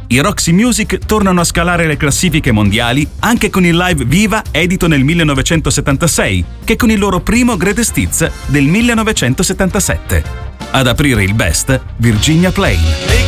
I Roxy Music tornano a scalare le classifiche mondiali anche con il live Viva edito nel 1976, che con il loro primo Greatest Hits del 1977. Ad aprire il Best, Virginia Plain.